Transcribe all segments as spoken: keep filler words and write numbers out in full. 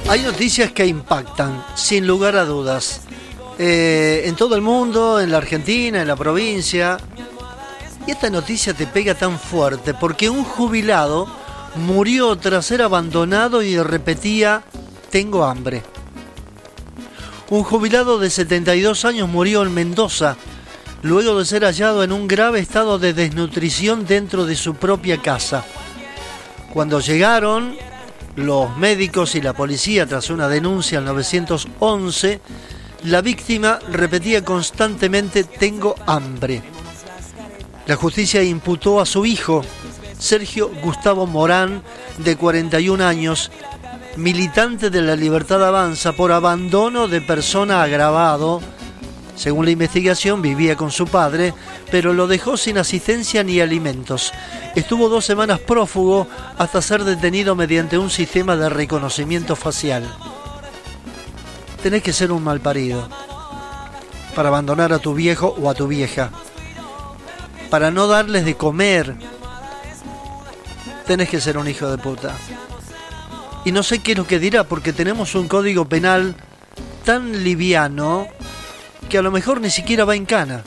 Hay noticias que impactan, sin lugar a dudas, eh, en todo el mundo, en la Argentina, en la provincia. Y esta noticia te pega tan fuerte porque un jubilado murió tras ser abandonado y repetía: tengo hambre. Un jubilado de setenta y dos años murió en Mendoza luego de ser hallado en un grave estado de desnutrición dentro de su propia casa. Cuando llegaron los médicos y la policía tras una denuncia al nueve once, la víctima repetía constantemente: tengo hambre. La justicia imputó a su hijo, Sergio Gustavo Morán, de cuarenta y un años, militante de la Libertad Avanza, por abandono de persona agravado. Según la investigación, vivía con su padre, pero lo dejó sin asistencia ni alimentos. Estuvo dos semanas prófugo hasta ser detenido mediante un sistema de reconocimiento facial. Tenés que ser un malparido para abandonar a tu viejo o a tu vieja, para no darles de comer. Tenés que ser un hijo de puta. Y no sé qué es lo que dirá, porque tenemos un código penal tan liviano que a lo mejor ni siquiera va en cana.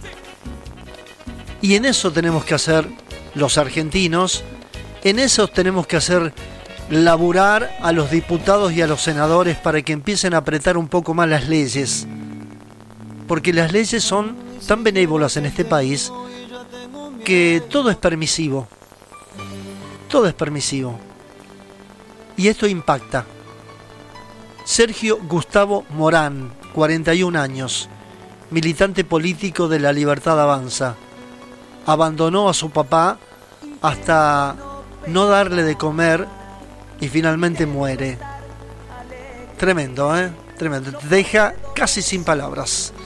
Y en eso tenemos que hacer los argentinos, en eso tenemos que hacer laburar a los diputados y a los senadores para que empiecen a apretar un poco más las leyes. Porque las leyes son tan benévolas en este país que todo es permisivo. Todo es permisivo. Y esto impacta. Sergio Gustavo Morán, cuarenta y un años, militante político de la Libertad Avanza, abandonó a su papá hasta no darle de comer y finalmente muere. Tremendo, ¿eh? Tremendo. Te deja casi sin palabras.